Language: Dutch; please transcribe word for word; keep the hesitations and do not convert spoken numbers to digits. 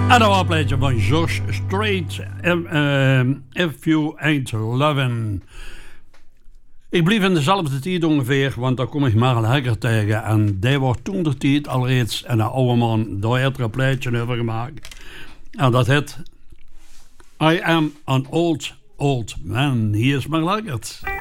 En dat was een plaatje van Josh Strait, uh, If You Ain't Lovin'. Ik bleef in dezelfde tijd ongeveer, want daar kom ik maar lekker tegen. En die wordt toen de tijd al reeds een oude man, daar heeft er een plaatje over gemaakt. En dat heet I Am An Old, Old Man. Hier is maar lekker.